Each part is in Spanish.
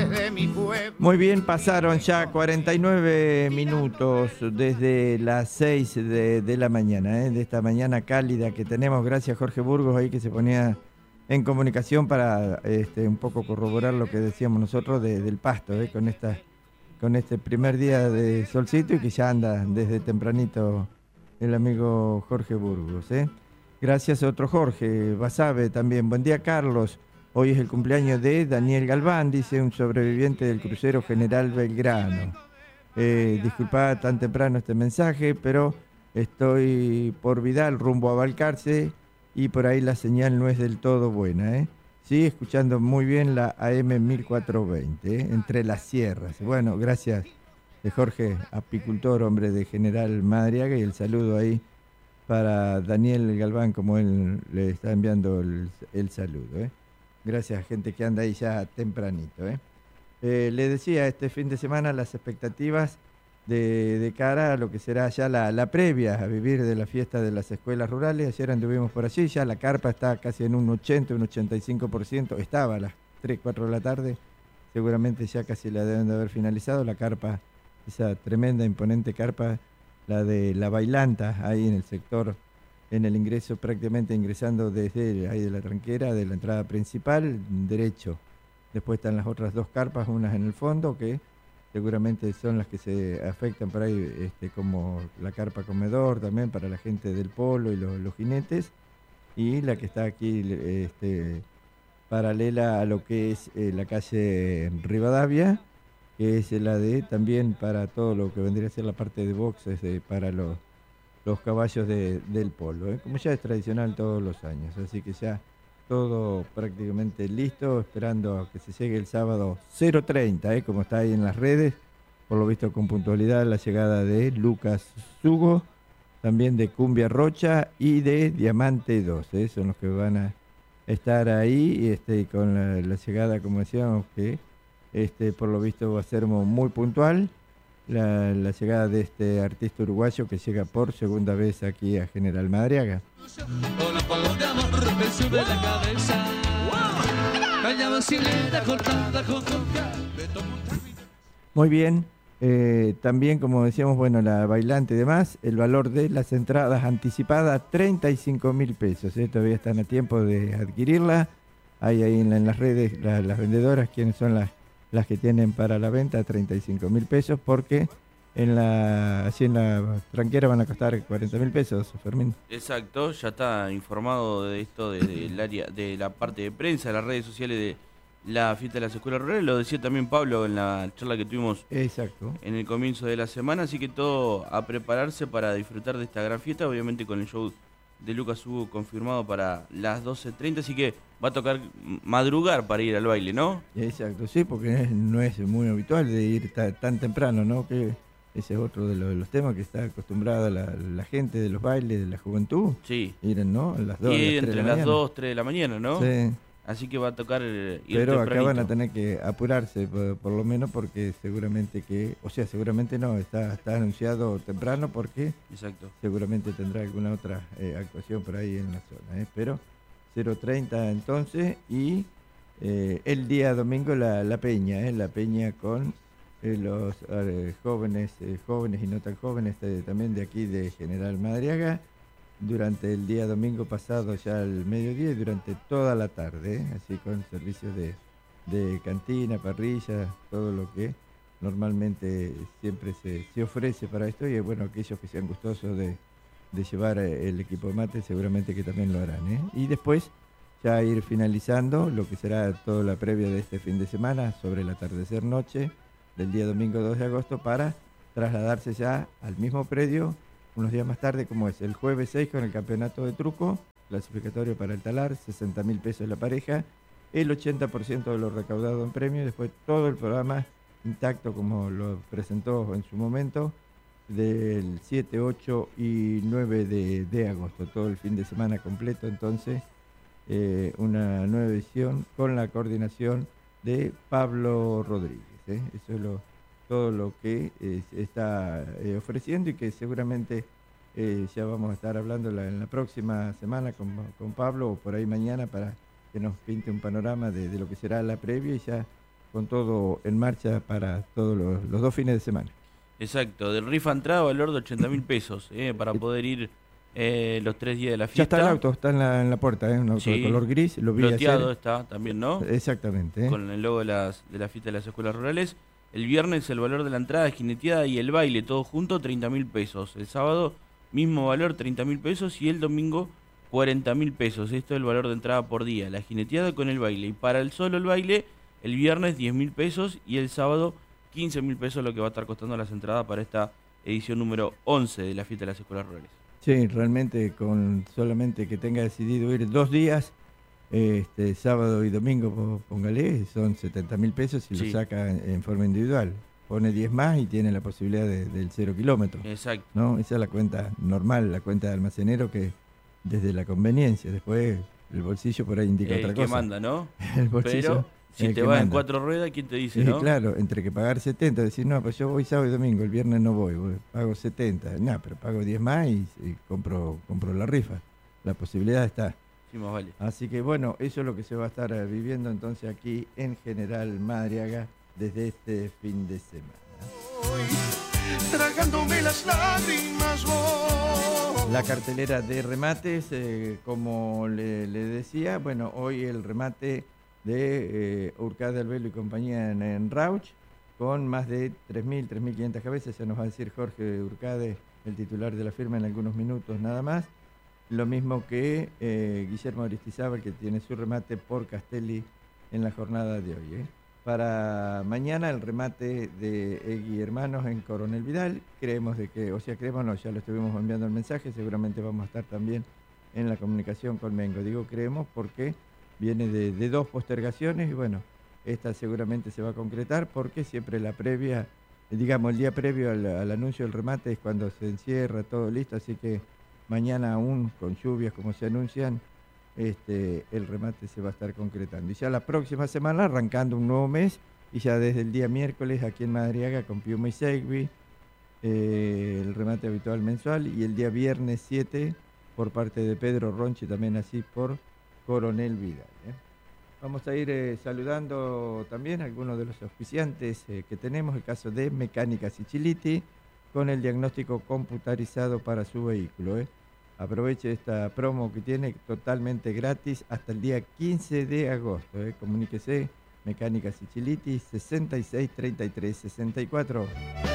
desde mi pueblo. Muy bien, pasaron ya 49 minutos desde las 6 de la mañana, de esta mañana cálida que tenemos. Gracias Jorge Burgos ahí que se ponía en comunicación para un poco corroborar lo que decíamos nosotros del Pasto, con este primer día de solcito y que ya anda desde tempranito el amigo Jorge Burgos. Gracias a otro Jorge Basabe también. Buen día Carlos. Hoy es el cumpleaños de Daniel Galván, dice un sobreviviente del crucero General Belgrano. Disculpa tan temprano este mensaje, pero estoy por Vidal rumbo a Balcarce y por ahí la señal no es del todo buena. Sí, escuchando muy bien la AM 1420, entre las sierras. Bueno, gracias de Jorge, apicultor, hombre de General Madariaga, y el saludo ahí para Daniel Galván, como él le está enviando el saludo. Gracias, gente que anda ahí ya tempranito. Le decía, este fin de semana las expectativas de cara a lo que será ya la previa a vivir de la fiesta de las escuelas rurales. Ayer anduvimos por allí, ya la carpa está casi en un 80, un 85%. Estaba a las 3, 4 de la tarde. Seguramente ya casi la deben de haber finalizado. La carpa, esa tremenda, imponente carpa, la de la Bailanta, ahí en el sector, en el ingreso, prácticamente ingresando desde ahí de la tranquera, de la entrada principal, derecho. Después están las otras dos carpas, unas en el fondo, que seguramente son las que se afectan por ahí, como la carpa comedor también para la gente del polo y los jinetes, y la que está aquí paralela a lo que es la calle Rivadavia, que es la de también para todo lo que vendría a ser la parte de boxes para los caballos del polo, como ya es tradicional todos los años. Así que ya todo prácticamente listo, esperando a que se llegue el sábado 0:30, como está ahí en las redes, por lo visto con puntualidad la llegada de Lucas Sugo, también de Cumbia Rocha y de Diamante 2, son los que van a estar ahí, con la llegada, como decíamos, que por lo visto va a ser muy puntual. La llegada de este artista uruguayo que llega por segunda vez aquí a General Madariaga. Muy bien, también como decíamos, bueno, la bailante y demás, el valor de las entradas anticipadas, 35.000 pesos, todavía están a tiempo de adquirirla. Hay ahí en las redes las vendedoras, quienes son las que tienen para la venta, 35.000 pesos, porque así en la tranquera van a costar 40.000 pesos, Fermín. Exacto, ya está informado de esto desde el área de la parte de prensa, de las redes sociales de la fiesta de las escuelas rurales. Lo decía también Pablo en la charla que tuvimos. Exacto. En el comienzo de la semana, así que todo a prepararse para disfrutar de esta gran fiesta, obviamente con el show de Lucas Hugo confirmado para las 12:30, así que va a tocar madrugar para ir al baile, ¿no? Exacto, sí, porque no es muy habitual de ir tan temprano, ¿no? Que ese es otro de los temas que está acostumbrada la gente de los bailes, de la juventud. Sí. Ir, ¿no? A las 2, y a las 3 entre las 2, 3 de la mañana, ¿no? Sí. Así que va a tocar ir pero tempranito. Acá van a tener que apurarse, por lo menos, porque seguramente seguramente no, está anunciado temprano porque exacto, seguramente tendrá alguna otra actuación por ahí en la zona, pero 0:30 entonces, y el día domingo la peña, la peña con los jóvenes y no tan jóvenes, también de aquí de General Madariaga, durante el día domingo pasado ya al mediodía y durante toda la tarde, así con servicios de cantina, parrilla, todo lo que normalmente siempre se ofrece para esto, y bueno, aquellos que sean gustosos de llevar el equipo de mate seguramente que también lo harán, y después ya ir finalizando lo que será toda la previa de este fin de semana sobre el atardecer noche del día domingo 2 de agosto para trasladarse ya al mismo predio unos días más tarde, como es el jueves 6 con el campeonato de truco, clasificatorio para el talar, 60.000 pesos la pareja, el 80% de lo recaudado en premio, después todo el programa intacto como lo presentó en su momento, del 7, 8 y 9 de agosto, todo el fin de semana completo. Entonces, una nueva edición con la coordinación de Pablo Rodríguez. Eso es todo lo que está ofreciendo, y que seguramente ya vamos a estar hablando en la próxima semana con Pablo, o por ahí mañana, para que nos pinte un panorama de lo que será la previa, y ya con todo en marcha para todos los 2 fines de semana. Exacto, del rifa entrada valor de 80.000 pesos, para poder ir los 3 días de la fiesta. Ya está el auto, está en la puerta, un auto de color gris, lo vi bloteado ayer. está también, ¿no? Exactamente. Con el logo de la fiesta de las escuelas rurales. El viernes el valor de la entrada, jineteada y el baile, todo junto, 30.000 pesos. El sábado, mismo valor, 30.000 pesos. Y el domingo, 40.000 pesos. Esto es el valor de entrada por día, la jineteada con el baile. Y para el solo el baile, el viernes 10.000 pesos y el sábado 15.000 pesos, lo que va a estar costando las entradas para esta edición número 11 de la fiesta de las escuelas rurales. Sí, realmente con solamente que tenga decidido ir 2 días, sábado y domingo, póngale, son 70.000 pesos y lo saca en forma individual. Pone 10 más y tiene la posibilidad del 0 kilómetro. Exacto. ¿No? Esa es la cuenta normal, la cuenta de almacenero, que desde la conveniencia. Después el bolsillo por ahí indica otra cosa. El que manda, ¿no? El bolsillo. Pero si te vas en 4 ruedas, ¿quién te dice, no? Claro, entre que pagar 70, decir, no, pues yo voy sábado y domingo, el viernes no voy, pago 70. No, pero pago 10 más y compro la rifa. La posibilidad está. Sí, más vale. Así que bueno, eso es lo que se va a estar viviendo entonces aquí en General Madariaga desde este fin de semana. Tragándome las lágrimas voy. La cartelera de remates, como le decía, bueno, hoy el remate de Urcade, Albelo y compañía en Rauch, con más de 3.000, 3.500 cabezas. Ya nos va a decir Jorge Urcade, el titular de la firma, en algunos minutos nada más. Lo mismo que Guillermo Aristizábal, que tiene su remate por Castelli en la jornada de hoy. Para mañana el remate de Egui Hermanos en Coronel Vidal. Creemos ya lo estuvimos enviando el mensaje, seguramente vamos a estar también en la comunicación con Mengo. Digo creemos porque viene de 2 postergaciones y bueno, esta seguramente se va a concretar porque siempre la previa, digamos el día previo al anuncio del remate es cuando se encierra todo listo, así que mañana aún con lluvias como se anuncian, el remate se va a estar concretando. Y ya la próxima semana, arrancando un nuevo mes, y ya desde el día miércoles aquí en Madariaga con Piuma y Segui, el remate habitual mensual, y el día viernes 7 por parte de Pedro Ronchi, también así por Coronel Vidal. Vamos a ir saludando también a algunos de los auspiciantes que tenemos, el caso de Mecánica Siciliti, con el diagnóstico computarizado para su vehículo. Aproveche esta promo que tiene totalmente gratis hasta el día 15 de agosto. Comuníquese, Mecánica Siciliti, 66 33 64.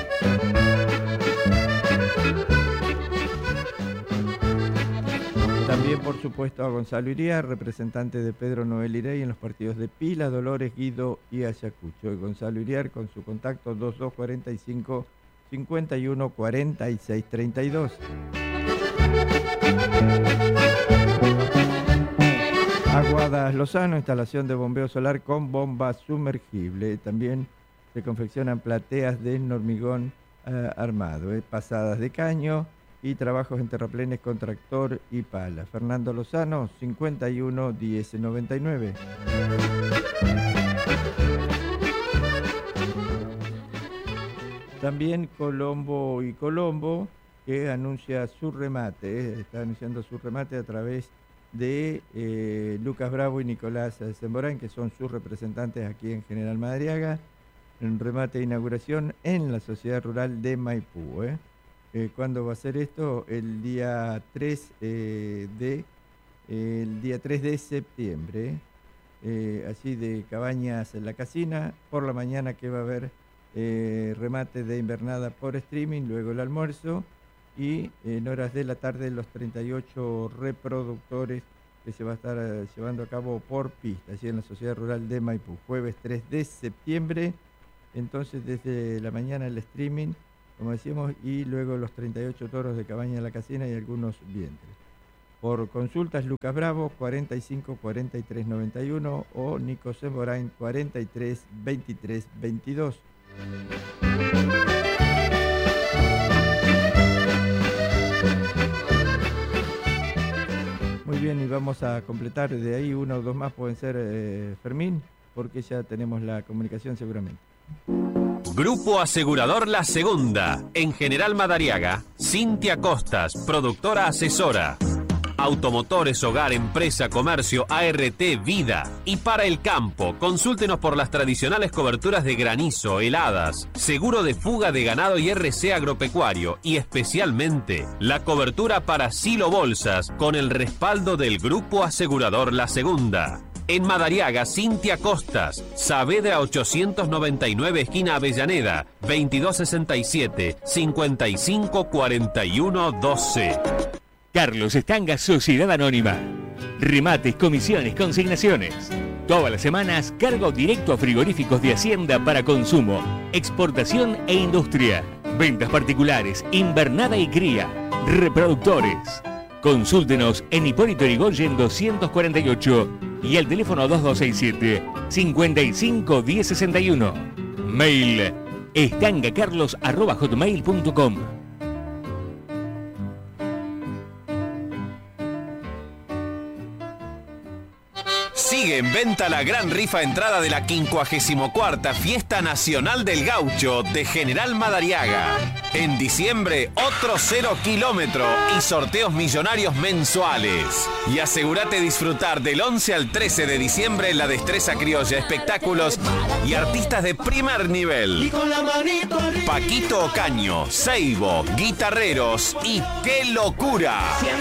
También, por supuesto, a Gonzalo Iría, representante de Pedro Noel Irey en los partidos de Pila, Dolores, Guido y Ayacucho. Gonzalo Iriar con su contacto 2245 51 46 32. Aguadas Lozano, instalación de bombeo solar con bomba sumergible. También se confeccionan plateas de hormigón armado, pasadas de caño y trabajos en terraplenes con tractor y pala. Fernando Lozano, 51 10 99. También Colombo y Colombo, que anuncia su remate, está anunciando su remate a través de Lucas Bravo y Nicolás Zemborán, que son sus representantes aquí en General Madariaga, en remate de inauguración en la Sociedad Rural de Maipú. ¿Cuándo va a ser esto? El día 3 de septiembre, allí de Cabañas en la Casina, por la mañana, que va a haber remate de invernada por streaming, luego el almuerzo, y en horas de la tarde los 38 reproductores que se va a estar llevando a cabo por pista, allí en la Sociedad Rural de Maipú, jueves 3 de septiembre, entonces desde la mañana el streaming, como decíamos, y luego los 38 toros de Cabaña en la Casina y algunos vientres. Por consultas, Lucas Bravo, 45 43 91, o Nico Zemborán, 43 23 22. Muy bien, y vamos a completar de ahí 1 o 2 más, pueden ser Fermín, porque ya tenemos la comunicación seguramente. Grupo Asegurador La Segunda, en General Madariaga, Cintia Costas, productora asesora. automotores, hogar, empresa, comercio, ART, vida. Y para el campo, consúltenos por las tradicionales coberturas de granizo, heladas, seguro de fuga de ganado y RC agropecuario y especialmente la cobertura para silo bolsas con el respaldo del Grupo Asegurador La Segunda. En Madariaga, Cintia Costas, Saavedra 899, esquina Avellaneda, 2267-554112. Carlos Estanga, Sociedad Anónima. Remates, comisiones, consignaciones. Todas las semanas, cargo directo a frigoríficos de Hacienda para consumo, exportación e industria. Ventas particulares, invernada y cría. Reproductores. Consúltenos en Hipólito Yrigoyen 248 y al teléfono 2267-551061. Mail estangacarlos@hotmail.com. Sigue en venta la gran rifa entrada de la 54ª Fiesta Nacional del Gaucho de General Madariaga. En diciembre, otro 0 kilómetro y sorteos millonarios mensuales. Y asegúrate disfrutar del 11 al 13 de diciembre la destreza criolla, espectáculos y artistas de primer nivel. Paquito Ocaño, Seibo, guitarreros y ¡qué locura!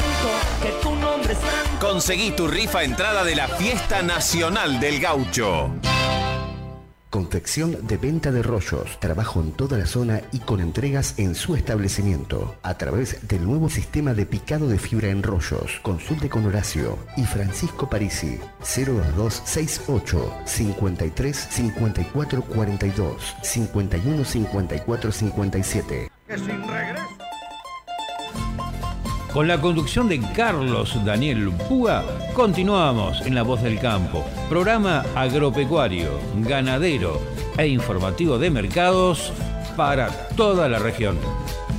Conseguí tu rifa entrada de la Fiesta Nacional del Gaucho. Confección de venta de rollos. Trabajo en toda la zona y con entregas en su establecimiento. A través del nuevo sistema de picado de fibra en rollos. Consulte con Horacio y Francisco Parisi. 02268 53 54 42 51 54 57. Con la conducción de Carlos Daniel Púa, continuamos en La Voz del Campo, programa agropecuario, ganadero e informativo de mercados para toda la región.